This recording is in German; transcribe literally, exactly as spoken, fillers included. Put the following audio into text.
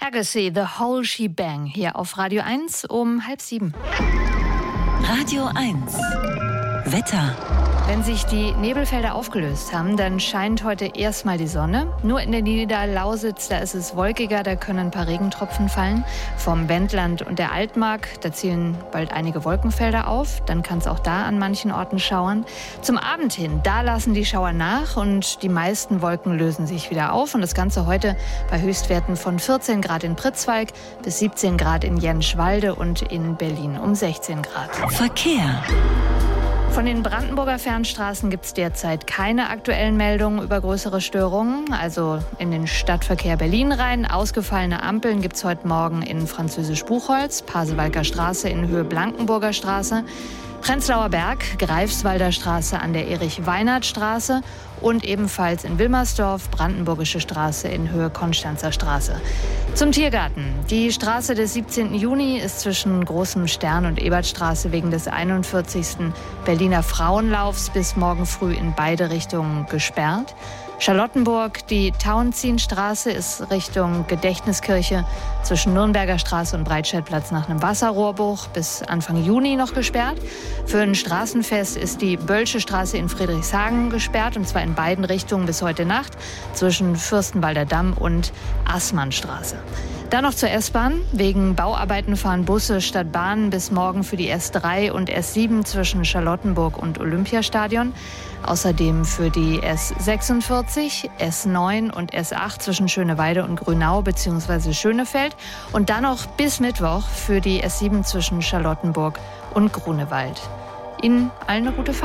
Agassi, The Whole Shebang, hier auf Radio eins um halb sieben. Radio eins Wetter. Wenn sich die Nebelfelder aufgelöst haben, dann scheint heute erstmal die Sonne. Nur in der Niederlausitz, da ist es wolkiger, da können ein paar Regentropfen fallen. Vom Wendland und der Altmark, da zielen bald einige Wolkenfelder auf. Dann kann es auch da an manchen Orten schauern. Zum Abend hin, da lassen die Schauer nach und die meisten Wolken lösen sich wieder auf. Und das Ganze heute bei Höchstwerten von vierzehn Grad in Pritzwalk bis siebzehn Grad in Jenschwalde und in Berlin um sechzehn Grad. Verkehr. Von den Brandenburger Fernstraßen gibt es derzeit keine aktuellen Meldungen über größere Störungen. Also in den Stadtverkehr Berlin rein. Ausgefallene Ampeln gibt es heute Morgen in Französisch-Buchholz, Pasewalker Straße in Höhe Blankenburger Straße, Prenzlauer Berg, Greifswalder Straße an der Erich-Weinert-Straße und ebenfalls in Wilmersdorf, Brandenburgische Straße in Höhe Konstanzer Straße. Zum Tiergarten. Die Straße des siebzehnten Juni ist zwischen Großem Stern und Ebertstraße wegen des einundvierzigsten Berliner Frauenlaufs bis morgen früh in beide Richtungen gesperrt. Charlottenburg, die Tauentzienstraße ist Richtung Gedächtniskirche zwischen Nürnberger Straße und Breitscheidplatz nach einem Wasserrohrbruch bis Anfang Juni noch gesperrt. Für ein Straßenfest ist die Bölsche Straße in Friedrichshagen gesperrt, und zwar in beiden Richtungen bis heute Nacht zwischen Fürstenwalder Damm und Assmannstraße. Dann noch zur S-Bahn. Wegen Bauarbeiten fahren Busse statt Bahnen bis morgen für die S drei und S sieben zwischen Charlottenburg und Olympiastadion. Außerdem für die S sechsundvierzig, S neun und S acht zwischen Schöneweide und Grünau bzw. Schönefeld. Und dann noch bis Mittwoch für die S sieben zwischen Charlottenburg und Grunewald. Ihnen allen eine gute Fahrt.